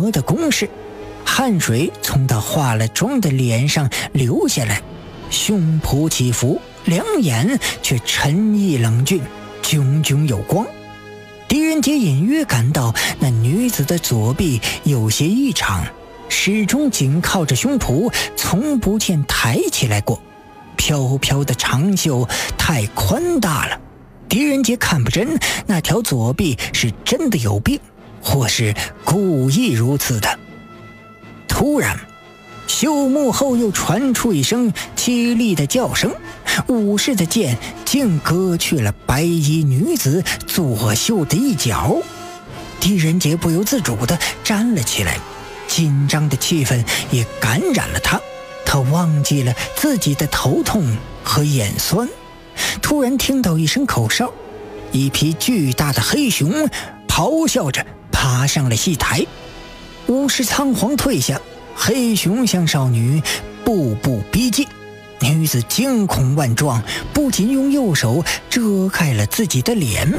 磨的攻势，汗水从他化了妆的脸上流下来，胸脯起伏，两眼却沉毅冷峻，炯炯有光。狄仁杰隐约感到那女子的左臂有些异常，始终紧靠着胸脯，从不见抬起来过。飘飘的长袖太宽大了，狄仁杰看不真，那条左臂是真的有病，或是故意如此的。突然，袖幕后又传出一声凄厉的叫声，武士的剑竟割去了白衣女子左袖的一角。狄仁杰不由自主地站了起来，紧张的气氛也感染了他，他忘记了自己的头痛和眼酸。突然听到一声口哨，一匹巨大的黑熊咆哮着爬上了戏台。武士仓皇退下，黑熊向少女步步逼近。女子惊恐万状，不仅用右手遮盖了自己的脸。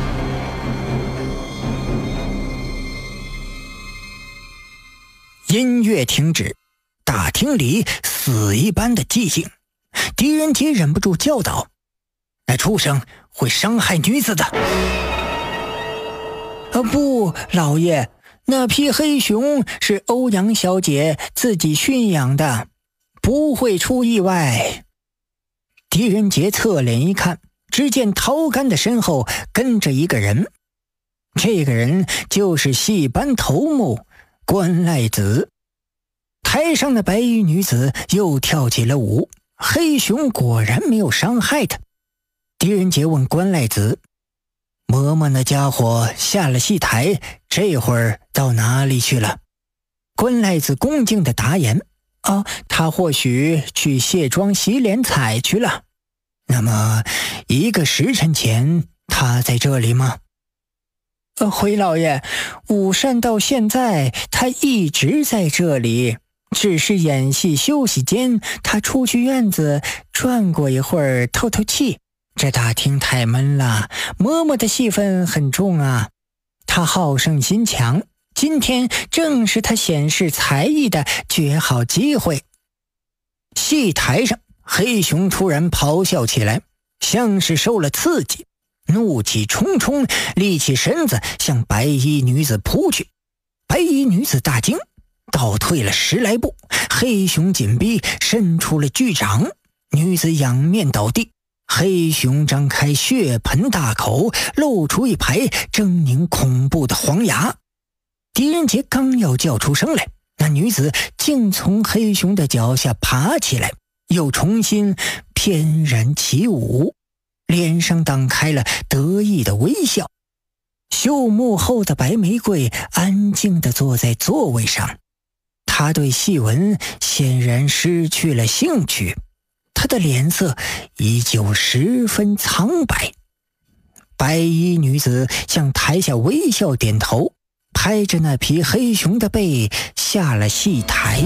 音乐停止，大厅里死一般的寂静。狄仁杰忍不住叫道：“那畜生会伤害女子的。”不，老爷，那匹黑熊是欧阳小姐自己驯养的，不会出意外。狄仁杰侧脸一看，只见陶干的身后跟着一个人，这个人就是戏班头目关赖子。台上的白衣女子又跳起了舞，黑熊果然没有伤害她。狄仁杰问关赖子：“嬷嬷那家伙下了戏台，这会儿到哪里去了？”关赖子恭敬地答言：“他或许去卸妆洗脸彩去了。”那么1个时辰前他在这里吗？回老爷，午膳到现在他一直在这里，只是演戏休息间他出去院子转过一会儿透透气。这大厅太闷了，嬷嬷的戏份很重啊，他好胜心强，今天正是他显示才艺的绝好机会。戏台上，黑熊突然咆哮起来，像是受了刺激，怒气冲冲，立起身子向白衣女子扑去。白衣女子大惊，倒退了10来步，黑熊紧逼，伸出了巨掌，女子仰面倒地。黑熊张开血盆大口，露出一排狰狞恐怖的黄牙。狄仁杰刚要叫出声来，那女子竟从黑熊的脚下爬起来，又重新翩然起舞，脸上荡开了得意的微笑。袖幕后的白玫瑰安静地坐在座位上，她对戏文显然失去了兴趣，她的脸色依旧十分苍白。白衣女子向台下微笑点头，拍着那匹黑熊的背下了戏台。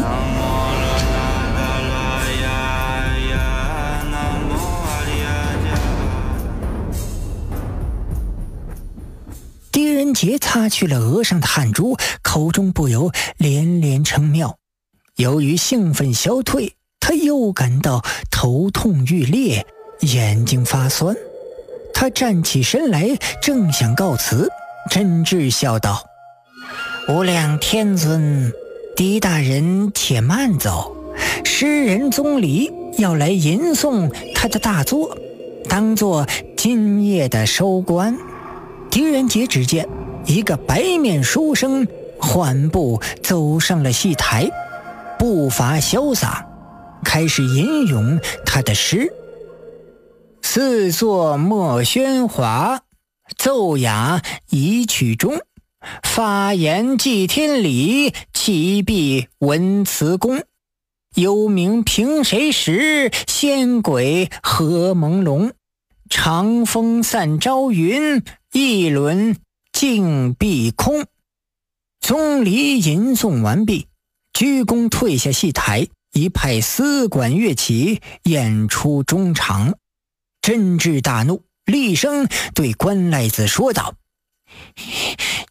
狄仁杰擦去了额上的汗珠，口中不由连连称妙。由于兴奋消退，他又感到头痛欲裂，眼睛发酸。他站起身来，正想告辞，真挚笑道：“无量天尊，狄大人且慢走，诗人宗离要来吟诵他的大作，当作今夜的收官。”狄仁杰只见一个白面书生缓步走上了戏台，步伐潇洒，开始吟咏他的诗：“四座莫喧哗，奏雅宜曲中。发言祭天理，启闭文辞功。幽冥凭谁识，仙鬼何朦胧。长风散朝云，一轮尽碧空。”宗离吟诵完毕，鞠躬退下戏台，一派丝管乐器演出中场。真挚大怒，厉声对关赖子说道：“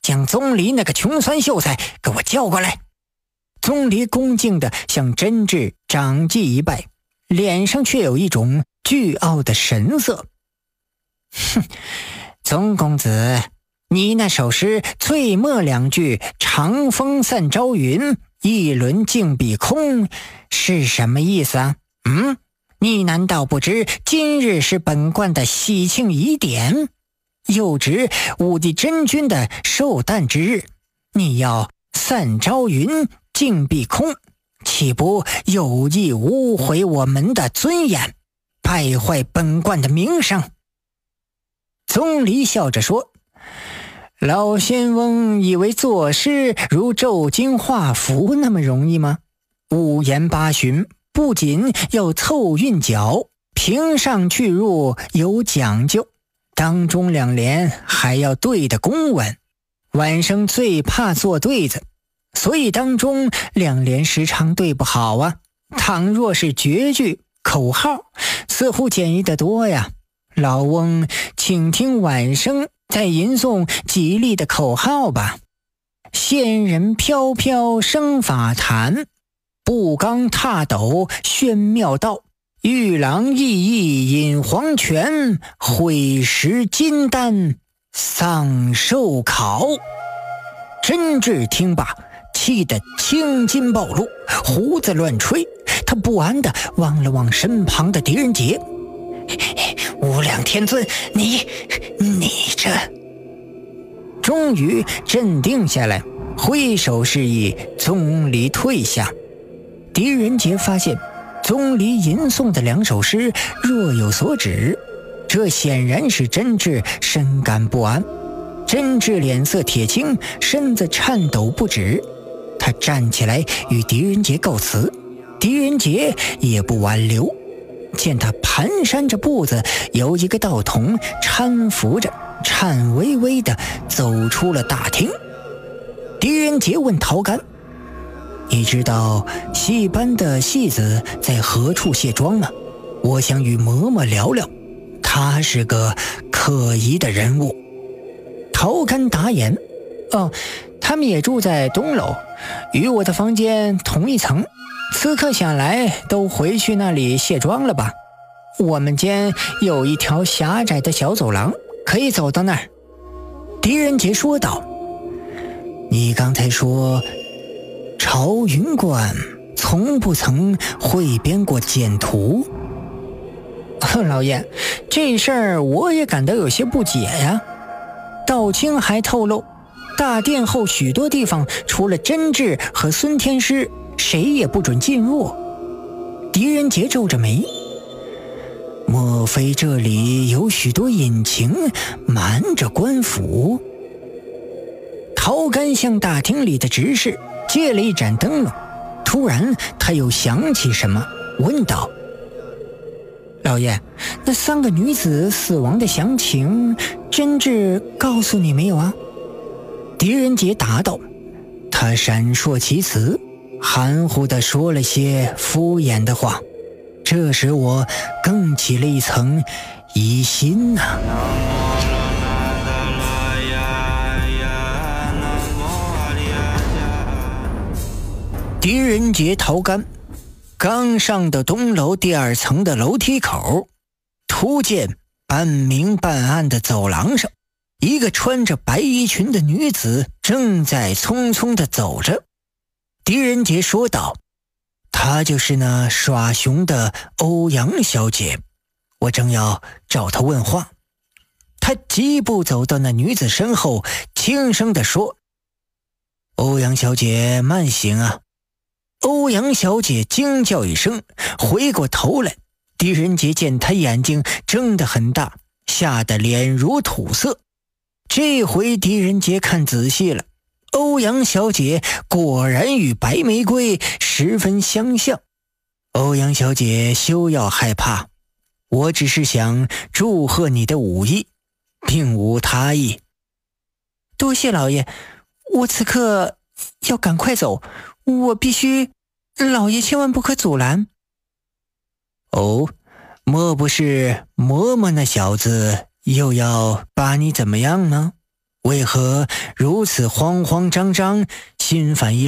将钟离那个穷酸秀才给我叫过来。钟离恭敬地向真挚长记一拜，脸上却有一种倨傲的神色。哼，宗公子，你那首诗最末两句长风散朝云，一轮镜碧空是什么意思啊？你难道不知今日是本观的喜庆仪典，又值武帝真君的寿诞之日，你要散朝云镜碧空，岂不有意污毁我们的尊严，败坏本观的名声？宗离笑着说，老仙翁以为作诗如咒经画符那么容易吗？五言八旬，不仅要凑韵脚，平上去入有讲究，当中两联还要对得公文。晚生最怕做对子，所以当中两联时常对不好啊。倘若是绝句口号，似乎简易得多呀。老翁请听晚生再吟诵吉利的口号吧。仙人飘飘生法坛，步罡踏斗宣妙道，玉郎熠熠饮黄泉，会食金丹丧寿考。真挚听罢，气得青筋暴露，胡子乱吹。他不安地望了望身旁的狄仁杰，无量天尊，你这……终于镇定下来，挥手示意钟离退下。狄仁杰发现钟离吟诵的两首诗若有所指，这显然使真挚深感不安。真挚脸色铁青，身子颤抖不止。他站起来与狄仁杰告辞，狄仁杰也不挽留。见他蹒跚着步子，有一个道童搀扶着，颤巍巍地走出了大厅。狄仁杰问陶干，你知道戏班的戏子在何处卸妆吗？我想与嬷嬷聊聊，他是个可疑的人物。陶干答言，他们也住在东楼，与我的房间同一层，此刻想来都回去那里卸妆了吧。我们间有一条狭窄的小走廊，可以走到那儿。狄仁杰说道，你刚才说朝云观从不曾汇编过简图。老爷，这事儿我也感到有些不解呀。道清还透露，大殿后许多地方除了真挚和孙天师，谁也不准进入。狄仁杰皱着眉，莫非这里有许多隐情瞒着官府？陶干向大厅里的执事借了一盏灯笼，突然他又想起什么，问道，老爷，那三个女子死亡的详情，真挚告诉你没有啊？狄仁杰答道，他闪烁其词，含糊地说了些敷衍的话，这使我更起了一层疑心呐。狄仁杰、陶干刚上到东楼第2层的楼梯口，突见半明半暗的走廊上，一个穿着白衣裙的女子正在匆匆地走着。狄仁杰说道，她就是那耍熊的欧阳小姐，我正要找她问话。他疾步走到那女子身后，轻声地说，欧阳小姐慢行啊。欧阳小姐惊叫一声，回过头来，狄仁杰见她眼睛睁得很大，吓得脸如土色。这回狄仁杰看仔细了，欧阳小姐果然与白玫瑰十分相像。欧阳小姐休要害怕，我只是想祝贺你的武艺，并无他意。多谢老爷，我此刻要赶快走，我必须，老爷千万不可阻拦。哦，莫不是嬷嬷那小子又要把你怎么样呢？ 为何如此慌慌张张，心烦意